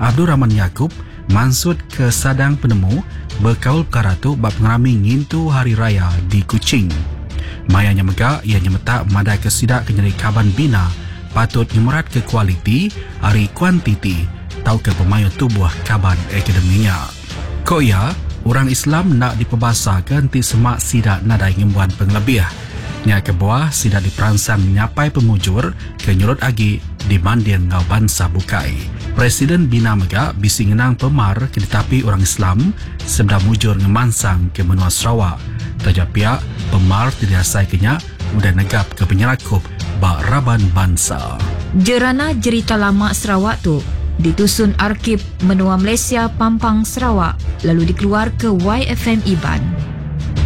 Abdul Rahman Yaakob mansut ke sadang penemu berkaul perkara tu bab pengerami ngintu hari raya di Kuching. Mayanya megak ia nyemetak madai ke sidak kenyeri kaban bina patut nyemerat ke kualiti hari kuantiti tau ke pemayu tubuh kaban akademinya. Ko ia orang Islam nak diperbasahkan ti semak sidak nadai ngembuan penglebih. Nya ke bawah sidak diperansang nyapai pemujur ke nyurut agi di mandian ngau bangsa bukai. Presiden Bina Megak bisi ngenang pemar ke ditapi orang Islam sebda mujur ngemansang ke menua Sarawak. Tajak pihak pemar tidak asai kenya mudah negap ke penyerakup bak raban bangsa. Jerana Jerita Lama Sarawak tu ditusun Arkib Menua Malaysia Pampang Sarawak lalu dikeluar ke YFM Iban.